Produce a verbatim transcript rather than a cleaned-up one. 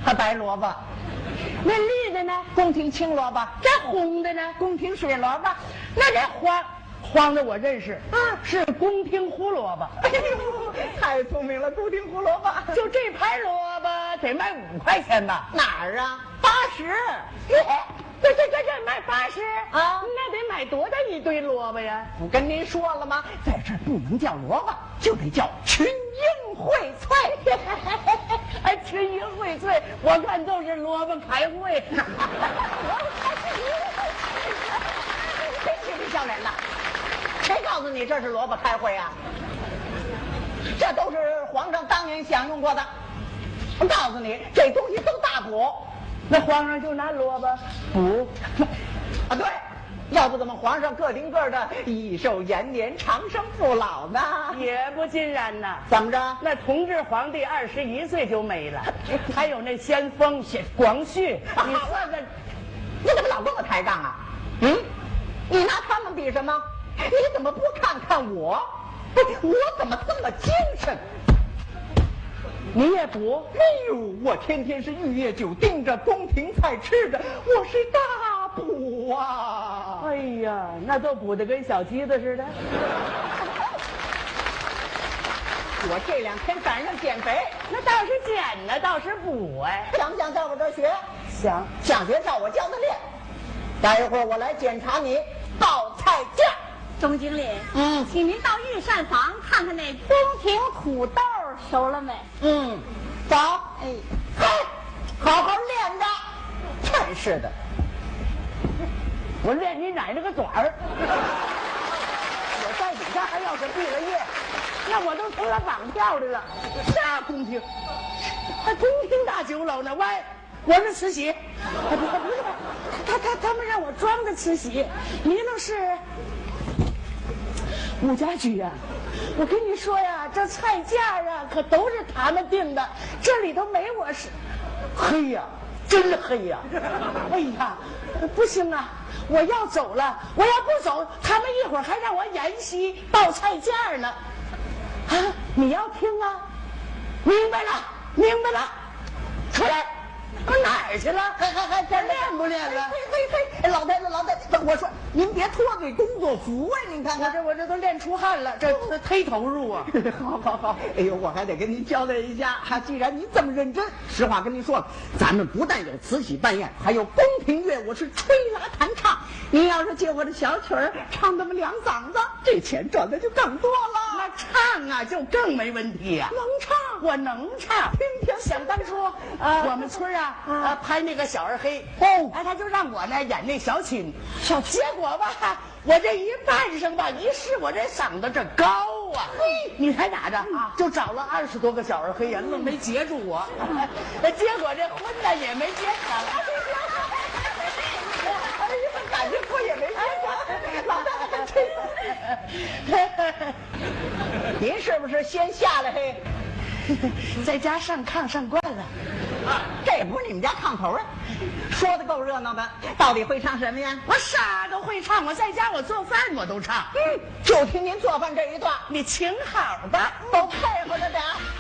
它白萝卜。 那绿的呢？ 宫廷青萝卜。 这红的呢？ 宫廷水萝卜。 那这黄黄的我认识，啊，是宫廷胡萝卜。 哎呦，太聪明了，宫廷胡萝卜。 就这盘萝卜得卖五块钱吧？ 哪儿啊？八十。 这这这这卖八十啊？ 那得买多大一堆萝卜呀？ 不跟您说了吗？在这儿不能叫萝卜，就得叫群英荟萃。 哎，群英荟萃，我看都是萝卜开会。 真是不笑人了！谁告诉你这是萝卜开会啊？这都是皇上当年享用过的。我告诉你，这东西都大补。 那皇上就拿萝卜补啊？对，要不怎么皇上个顶个的益寿延年、长生不老呢？ 也不尽然呐。 怎么着？ 那同治皇帝二十一岁就没了，还有那先锋广旭，你算算， 你怎么老跟我抬杠啊？嗯，你拿他们比什么？你怎么不看看我？我怎么这么精神？ 你也补？ 哎呦，我天天是玉液酒盯着，宫廷菜吃着，我是大补啊！ 哎呀，那都补得跟小鸡子似的。 我这两天赶上减肥， 那倒是减呢，倒是补哎。 想不想在我这儿学？ 想。 想学照我教的练。待一会儿我来检查你报菜价。 钟经理， 嗯， 请您到御膳房看看那宫廷土豆熟了没？ 嗯，走。哎，嘿，好好练着。真是的， 我练你奶奶个短儿！我在底下还要是毕了业，那我都成了绑票的了。啥宫廷？还宫廷大酒楼呢？喂，我是慈禧。不不不是，他他他们让我装的慈禧，你那是。吴家驹呀，我跟你说呀，这菜价啊可都是他们定的，这里头没我是。黑呀，真黑呀！哎呀，不行啊，我要走了，我要不走，他们一会儿还让我演戏报菜价呢。啊，你要听啊？明白了，明白了，出来。我哪儿去了？ 还还还这练不练了？ 嘿嘿嘿，老太太老太太，我说您别脱罪工作服啊！您看看， 我这我这都练出汗了，这这忒投入啊！ 好好好，哎呦，我还得跟您交代一下，哈，既然您这么认真，实话跟您说，咱们不但有慈禧办宴，还有宫廷乐舞，是吹拉弹唱。您要是借我的小曲儿唱那么两嗓子，这钱赚的就更多了。 那唱啊，就更没问题呀、啊。 能唱， 我能唱。 天天想当初，呃，我们村啊，呃，拍那个小二黑， 哦， 哎，他就让我呢演那小琴，小结果吧，我这一扮上吧，一试我这嗓子这高啊，嘿，你猜咋着啊？就找了二十多个小二黑人，愣没截住我，结果这婚呢也没结成。 哎呀，感觉我也没结成，老太太真是。您是不是先下来嘿？ 在家上炕上惯了， 这也不是你们家炕头啊！说的够热闹的，到底会唱什么呀？ 我啥都会唱，我在家我做饭我都唱。 嗯，就听您做饭这一段， 你请好吧， 都配合着点。